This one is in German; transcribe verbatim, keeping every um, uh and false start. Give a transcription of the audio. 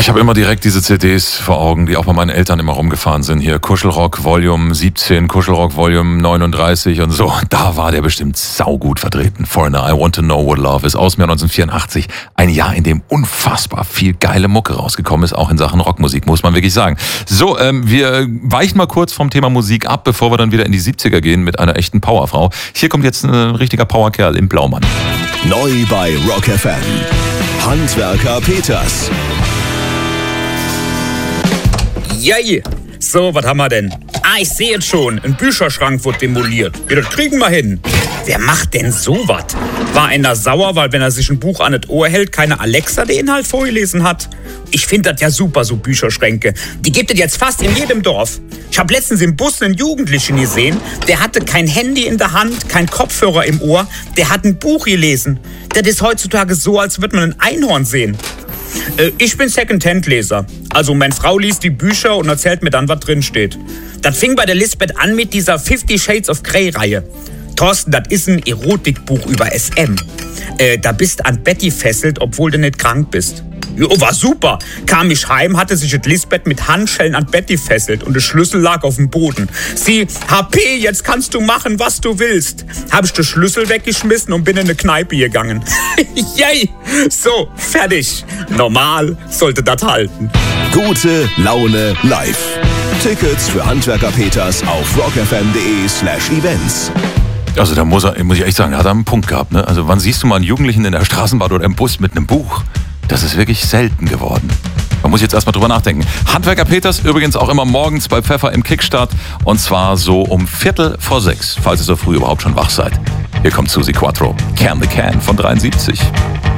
Ich habe immer direkt diese C Ds vor Augen, die auch bei meinen Eltern immer rumgefahren sind. Hier Kuschelrock Volume siebzehn, Kuschelrock Volume neununddreißig und so. Da war der bestimmt saugut vertreten. Foreigner, I Want to Know What Love ist aus dem Jahr neunzehnhundertvierundachtzig. Ein Jahr, in dem unfassbar viel geile Mucke rausgekommen ist, auch in Sachen Rockmusik, muss man wirklich sagen. So, ähm, wir weichen mal kurz vom Thema Musik ab, bevor wir dann wieder in die siebziger gehen mit einer echten Powerfrau. Hier kommt jetzt ein richtiger Powerkerl im Blaumann. Neu bei Rock F M. Handwerker Peters. Yay! So, was haben wir denn? Ah, ich sehe jetzt schon. Ein Bücherschrank wird demoliert. Ja, das kriegen wir hin. Wer macht denn sowas? War einer sauer, weil wenn er sich ein Buch an das Ohr hält, keine Alexa den Inhalt vorgelesen hat? Ich finde das ja super, so Bücherschränke. Die gibt es jetzt fast in jedem Dorf. Ich habe letztens im Bus einen Jugendlichen gesehen, der hatte kein Handy in der Hand, kein Kopfhörer im Ohr, der hat ein Buch gelesen. Das ist heutzutage so, als würde man ein Einhorn sehen. Äh, ich bin Secondhand-Leser. Also meine Frau liest die Bücher und erzählt mir dann, was drin steht. Das fing bei der Lisbeth an mit dieser Fifty Shades of Grey-Reihe. Thorsten, das ist ein Erotikbuch über S M. Äh, da bist an Betty fesselt, obwohl du nicht krank bist. Jo, war super. Kam ich heim, hatte sich das Lisbeth mit Handschellen an Betty fesselt und der Schlüssel lag auf dem Boden. Sie, H P, jetzt kannst du machen, was du willst. Hab ich den Schlüssel weggeschmissen und bin in eine Kneipe gegangen. Yay! So, fertig. Normal sollte das halten. Gute Laune live. Tickets für Handwerker Peters auf rockfm.de slash events. Also da muss er, muss ich echt sagen, da hat er einen Punkt gehabt. Ne? Also wann siehst du mal einen Jugendlichen in der Straßenbahn oder im Bus mit einem Buch? Das ist wirklich selten geworden. Man muss jetzt erstmal drüber nachdenken. Handwerker Peters übrigens auch immer morgens bei Pfeffer im Kickstart. Und zwar so um Viertel vor sechs, falls ihr so früh überhaupt schon wach seid. Hier kommt Susi Quattro, Can the Can von dreiundsiebzig.